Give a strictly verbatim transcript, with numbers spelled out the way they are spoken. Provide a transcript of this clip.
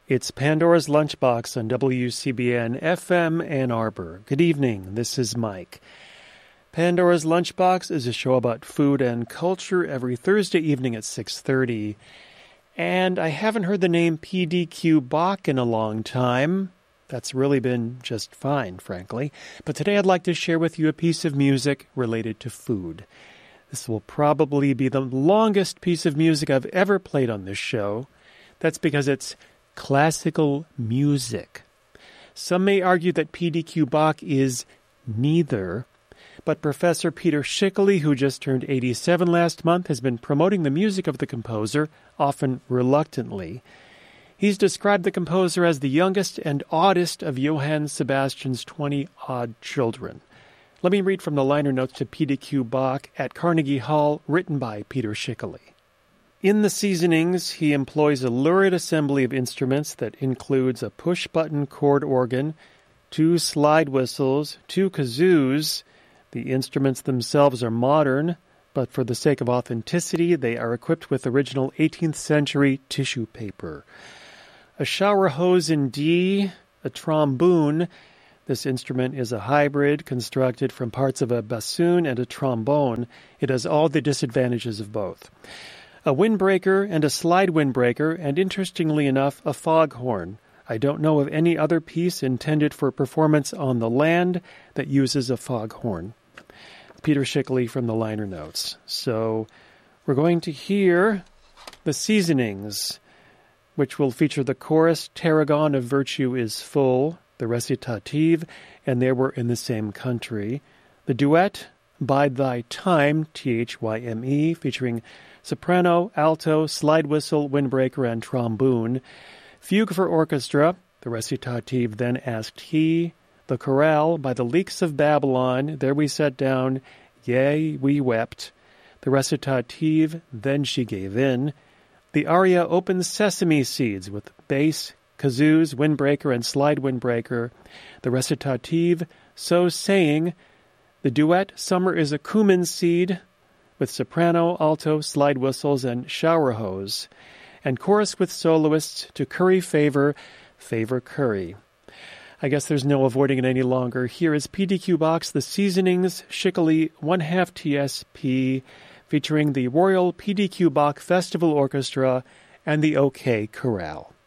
It's Pandora's Lunchbox on W C B N F M Ann Arbor. Good evening, this is Mike. Pandora's Lunchbox is a show about food and culture every Thursday evening at six thirty. And I haven't heard the name P D Q Bach in a long time. That's really been just fine, frankly. But today I'd like to share with you a piece of music related to food. This will probably be the longest piece of music I've ever played on this show. That's because it's classical music. Some may argue that P D Q Bach is neither, but Professor Peter Schickele, who just turned eighty-seven last month, has been promoting the music of the composer, often reluctantly. He's described the composer as the youngest and oddest of Johann Sebastian's twenty odd children. Let me read from the liner notes to P D Q Bach at Carnegie Hall, written by Peter Schickele. In the seasonings, he employs a lurid assembly of instruments that includes a push-button chord organ, two slide whistles, two kazoos. The instruments themselves are modern, but for the sake of authenticity, they are equipped with original eighteenth century tissue paper. A shower hose in D, a tromboon. This instrument is a hybrid constructed from parts of a bassoon and a trombone. It has all the disadvantages of both. A windbreaker and a slide windbreaker, and interestingly enough, a foghorn. I don't know of any other piece intended for performance on the land that uses a foghorn. Peter Schickele from the liner notes. So we're going to hear the seasonings, which will feature the chorus, Tarragon of Virtue is Full, the recitative, and There We're in the Same Country. The duet, Bide Thy Time, T H Y M E, featuring soprano, alto, slide whistle, windbreaker, and trombone. Fugue for orchestra, the recitative, Then Asked He. The chorale, By the Leaks of Babylon, There We Sat Down, Yea, We Wept. The recitative, Then She Gave In. The aria, Open Sesame Seeds, with bass, kazoos, windbreaker, and slide windbreaker. The recitative, So Saying. The duet, Summer is a Cumin Seed, with soprano, alto, slide whistles, and shower hose. And chorus with soloists to curry favor, favor curry. I guess there's no avoiding it any longer. Here is P D Q Bach's The Seasonings, Schickele, one half T S P, featuring the Royal P D Q Bach Festival Orchestra and the OK Chorale.